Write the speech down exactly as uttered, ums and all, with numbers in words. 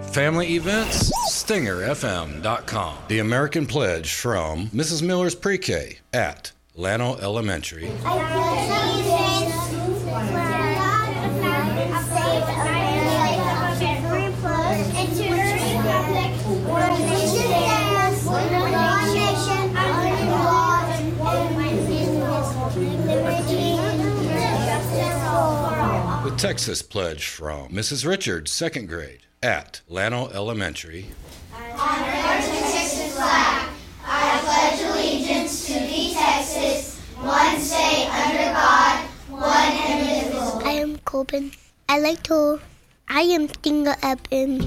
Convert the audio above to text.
Family events, stinger f m dot com. The American Pledge from Missus Miller's Pre-K at Llano Elementary. The Texas Pledge from Missus Richards, second grade, at Llano Elementary. I pledge the Texas flag. I pledge allegiance to the Texas, one state under God, one indivisible. I am Coben. I like to. I am Stinger F M.